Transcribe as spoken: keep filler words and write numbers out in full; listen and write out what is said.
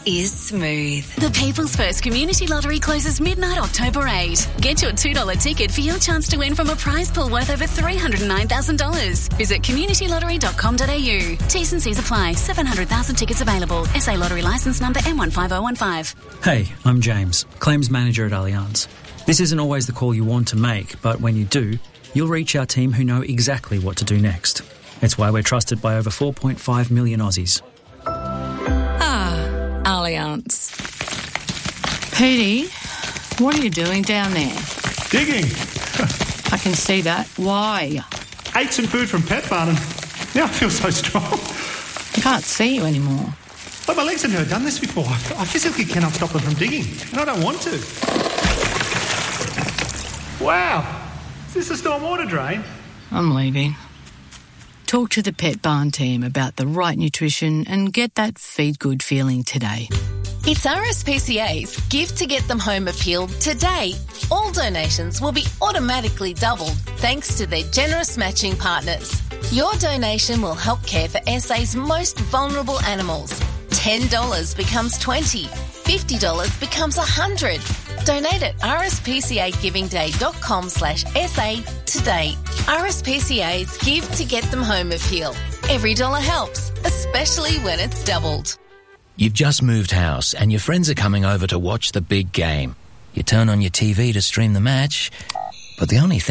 is smooth. The People's First Community Lottery closes midnight October eighth. Get your two dollars ticket for your chance to win from a prize pool worth over three hundred nine thousand dollars. Visit community lottery dot com dot a u. T's and C's apply. seven hundred thousand tickets available. S A Lottery licence number M one five oh one five. Hey, I'm James, Claims Manager at Allianz. This isn't always the call you want to make, but when you do, you'll reach our team who know exactly what to do next. It's why we're trusted by over four point five million Aussies. Ah, Allianz. Petey, what are you doing down there? Digging. I can see that. Why? Ate some food from Pet Barn and now I feel so strong. I can't see you anymore. But my legs have never done this before. I physically cannot stop them from digging, and I don't want to. Wow. Is this a stormwater drain? I'm leaving. Talk to the Pet Barn team about the right nutrition and get that feed good feeling today. It's R S P C A's Give to Get Them Home appeal today. All donations will be automatically doubled thanks to their generous matching partners. Your donation will help care for S A's most vulnerable animals. ten dollars becomes twenty dollars. fifty dollars becomes one hundred dollars. Donate at r s p c a giving day dot com slash s a today. R S P C A's Give to Get Them Home appeal. Every dollar helps, especially when it's doubled. You've just moved house and your friends are coming over to watch the big game. You turn on your T V to stream the match, but the only thing